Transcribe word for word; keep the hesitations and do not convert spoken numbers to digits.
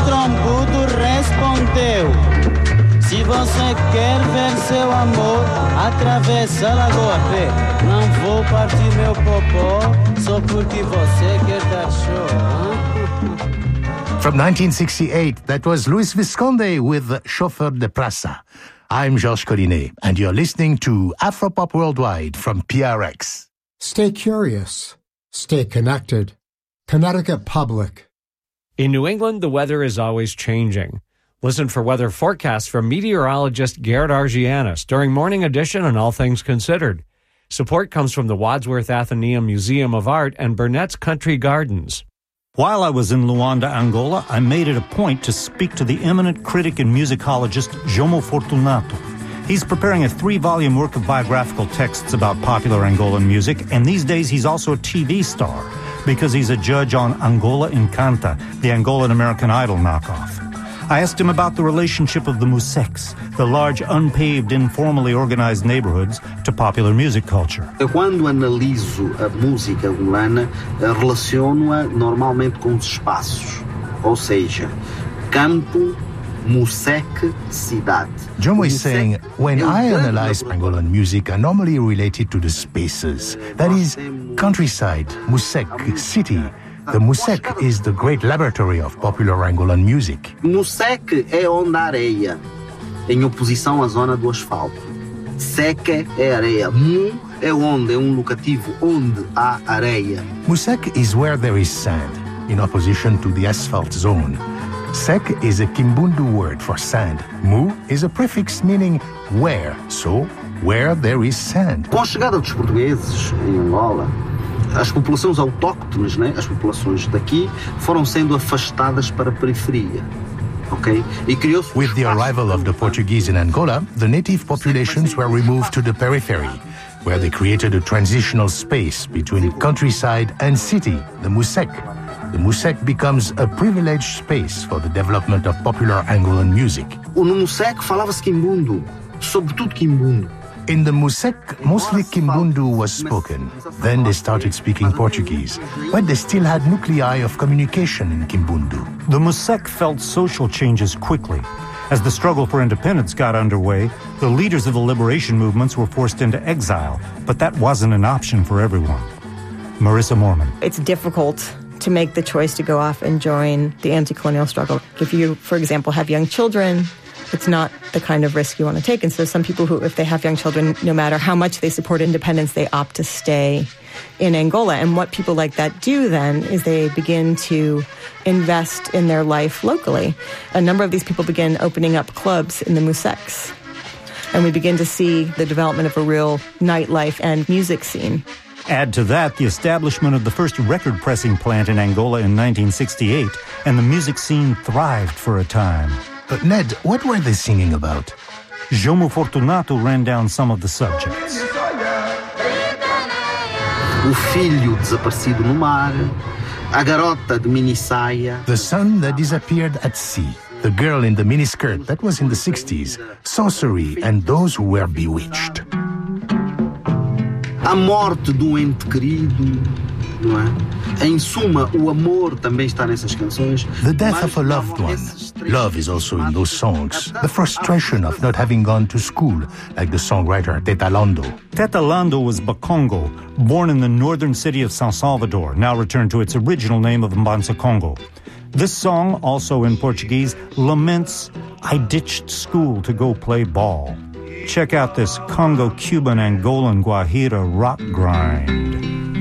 trombudo respondeu: se você quer ver seu amor, atravessa a lagoa. Vê, não vou partir meu popó só porque você quer dar show. From nineteen sixty-eight, that was Luis Visconde with Chauffeur de Praça. I'm Georges Collinet, and you're listening to Afropop Worldwide from P R X. Stay curious. Stay connected. Connecticut Public. In New England, the weather is always changing. Listen for weather forecasts from meteorologist Garrett Argianis during Morning Edition on All Things Considered. Support comes from the Wadsworth Atheneum Museum of Art and Burnett's Country Gardens. While I was in Luanda, Angola, I made it a point to speak to the eminent critic and musicologist Jomo Fortunato. He's preparing a three-volume work of biographical texts about popular Angolan music, and these days he's also a T V star because he's a judge on Angola Encanta, the Angolan American Idol knockoff. I asked him about the relationship of the Musecs, the large, unpaved, informally organized neighborhoods, to popular music culture. Quando analiso a música angolana, relaciono-a normalmente com os espaços, ou seja, campo, Musec, cidade. Jomo is saying, when I analyze Angolan music, I normally relate it to the spaces. That is, countryside, Musec, city. The Musec is the great laboratory of popular Angolan music. Musec é onde há areia, em oposição à zona do asfalto. Seca é areia. Mu é onde, é um locativo onde há areia. Musec is where there is sand, in opposition to the asphalt zone. Sec is a Kimbundu word for sand. Mu is a prefix meaning where, so where there is sand. Com a chegada dos portugueses em Angola, as populações autóctones, né, as populações daqui, foram sendo afastadas para a periferia. Okay? E criou-se With the arrival of the Portuguese in Angola, the native populations were removed to the periphery, where they created a transitional space between countryside and city, the Musec. The Musec becomes a privileged space for the development of popular Angolan music. No Musec falava-se Kimbundu, sobretudo Kimbundu. In the Musec, mostly Kimbundu was spoken. Then they started speaking Portuguese, but they still had nuclei of communication in Kimbundu. The Musec felt social changes quickly. As the struggle for independence got underway, the leaders of the liberation movements were forced into exile, but that wasn't an option for everyone. Marissa Morman. It's difficult to make the choice to go off and join the anti-colonial struggle. If you, for example, have young children, it's not the kind of risk you want to take. And so some people who, if they have young children, no matter how much they support independence, they opt to stay in Angola. And what people like that do then is they begin to invest in their life locally. A number of these people begin opening up clubs in the Musecs. And we begin to see the development of a real nightlife and music scene. Add to that the establishment of the first record pressing plant in Angola in nineteen sixty-eight, and the music scene thrived for a time. But Ned, what were they singing about? Jomo Fortunato ran down some of the subjects. O filho desaparecido no mar, a garota de mini saia. The son that disappeared at sea, the girl in the miniskirt, that was in the sixties, sorcery, and those who were bewitched. A morte do ente querido, não é? Em suma, o amor também está nessas canções. The death of a loved one. Love is also in those songs. The frustration of not having gone to school, like the songwriter Teta Lando. Teta Lando was Bakongo, born in the northern city of San Salvador, now returned to its original name of Mbanza Congo. This song, also in Portuguese, laments, "I ditched school to go play ball." Check out this Congo-Cuban Angolan Guajira rock grind.